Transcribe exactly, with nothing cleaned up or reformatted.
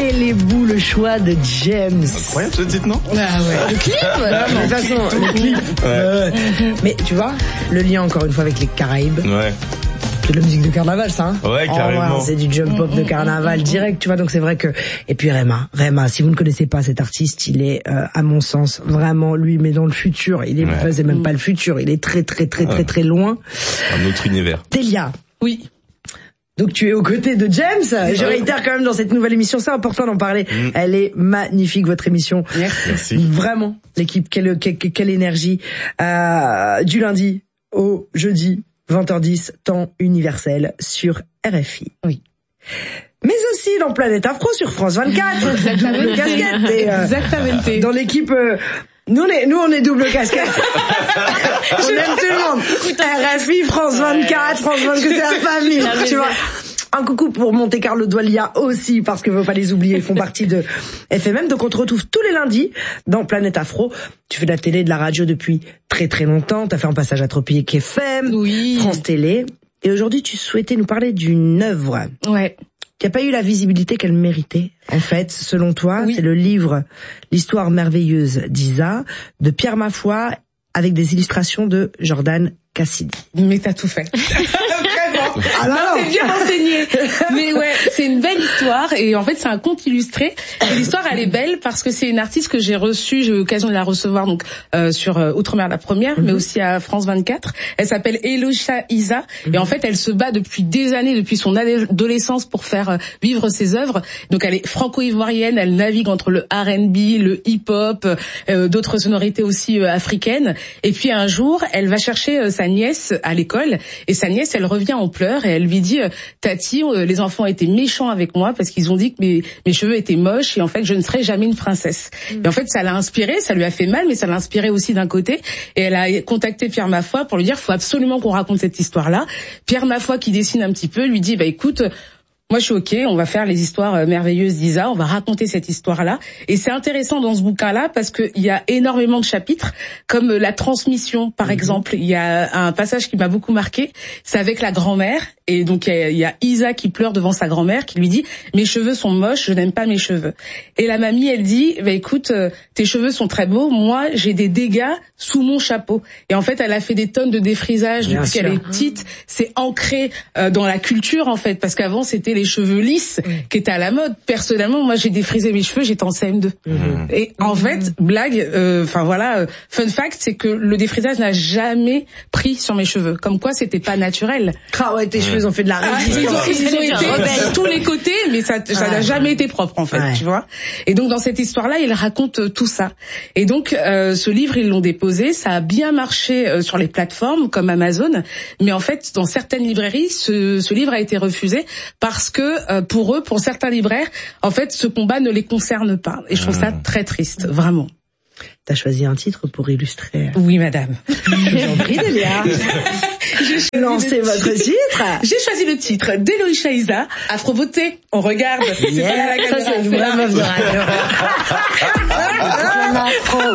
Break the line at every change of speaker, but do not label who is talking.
Quel est beau le choix de James.
Incroyable ce titre, non?
Ah ouais. Le clip. De toute façon, le clip.
Ouais.
Euh, mais tu vois, le lien encore une fois avec les Caraïbes.
Ouais.
C'est de la musique de carnaval, ça, hein?
Ouais, carrément.
Oh, ouais, c'est du jump pop de carnaval direct, tu vois, donc c'est vrai que... Et puis Rema, Rema, si vous ne connaissez pas cet artiste, il est, euh, à mon sens, vraiment, lui, mais dans le futur, il est, ouais. c'est même pas le futur, il est très, très, très, ouais. très, très loin.
Un autre univers.
Delia.
Oui.
Donc tu es aux côtés de James. Je réitère quand même dans cette nouvelle émission, c'est important d'en parler. Mmh. Elle est magnifique, votre émission.
Merci.
Vraiment, l'équipe, quelle, quelle, quelle énergie. Euh, du lundi au jeudi, vingt heures dix, temps universel sur R F I.
Oui.
Mais aussi dans Planète Afro sur France vingt-quatre. Double casquette. Et, euh, Exactement. Dans l'équipe... Euh, Nous on est, nous on est double casquette. On aime tout le monde. R F I, France vingt-quatre, France vingt-quatre, c'est la famille, tu vois. Un coucou pour Monte Carlo Doualiya aussi, parce que faut pas les oublier, ils font partie de F M M. Donc on te retrouve tous les lundis dans Planète Afro. Tu fais de la télé, de la radio depuis très très longtemps. T'as fait un passage à Tropique F M,
oui.
France Télé. Et aujourd'hui tu souhaitais nous parler d'une œuvre.
Ouais.
Qui a pas eu la visibilité qu'elle méritait. En fait, selon toi, oui. c'est le livre L'histoire merveilleuse d'Isa, de Pierre Mafoy, avec des illustrations de Jordan Cassidy.
Mais t'as tout fait. Vraiment.
Ah non,
non, c'est bien enseigné. Mais ouais, c'est une belle histoire et en fait c'est un conte illustré. Et l'histoire elle est belle parce que c'est une artiste que j'ai reçue, j'ai eu l'occasion de la recevoir donc euh, sur euh, Outre-mer la première, mm-hmm. mais aussi à France vingt-quatre. Elle s'appelle Eloïsa Isa mm-hmm. et en fait elle se bat depuis des années, depuis son adolescence pour faire euh, vivre ses œuvres. Donc elle est franco-ivoirienne, elle navigue entre le R and B, le hip-hop, euh, d'autres sonorités aussi euh, africaines. Et puis un jour elle va chercher euh, sa nièce à l'école et sa nièce elle revient en pleurs et elle lui dit Tati, les enfants étaient méchants avec moi parce qu'ils ont dit que mes, mes cheveux étaient moches et en fait je ne serais jamais une princesse. Mmh. Et en fait ça l'a inspirée, ça lui a fait mal mais ça l'a inspirée aussi d'un côté et elle a contacté Pierre Mafoy pour lui dire faut absolument qu'on raconte cette histoire-là. Pierre Mafoy qui dessine un petit peu lui dit bah écoute, moi je suis ok, on va faire les histoires merveilleuses d'Isa, on va raconter cette histoire-là. Et c'est intéressant dans ce bouquin-là parce qu'il y a énormément de chapitres, comme la transmission par mmh. exemple. Il y a un passage qui m'a beaucoup marqué, c'est avec la grand-mère. Et donc il y a Isa qui pleure devant sa grand-mère, qui lui dit « Mes cheveux sont moches, je n'aime pas mes cheveux ». Et la mamie, elle dit bah, « Écoute, euh, tes cheveux sont très beaux, moi j'ai des dégâts sous mon chapeau ». Et en fait, elle a fait des tonnes de défrisage Bien depuis sûr. qu'elle est petite. C'est ancré euh, dans la culture en fait, parce qu'avant c'était les cheveux lisses mmh. qui étaient à la mode. Personnellement, moi j'ai défrisé mes cheveux, j'étais en C M deux. Mmh. Et en mmh. fait, blague, enfin euh, voilà, euh, fun fact, c'est que le défrisage n'a jamais pris sur mes cheveux. Comme quoi, c'était pas naturel.
Ah ouais, tes cheveux ils ont fait de la résistance.
Ah, ils ont, ils ont été de tous les côtés, mais ça, ça n'a jamais été propre en fait, ouais. tu vois. Et donc dans cette histoire-là, il raconte tout ça. Et donc euh, ce livre, ils l'ont déposé, ça a bien marché euh, sur les plateformes comme Amazon, mais en fait dans certaines librairies, ce, ce livre a été refusé parce que euh, pour eux, pour certains libraires, en fait, ce combat ne les concerne pas. Et je trouve ça très triste, vraiment.
T'as choisi un titre pour illustrer.
Oui, madame.
J'ai compris, Delia. J'ai lancé votre titre.
J'ai choisi le titre d'Eloïsa Isa, Afro Beauté. On regarde.
Yeah. C'est pas la ça, c'est une vraie meuf de radio.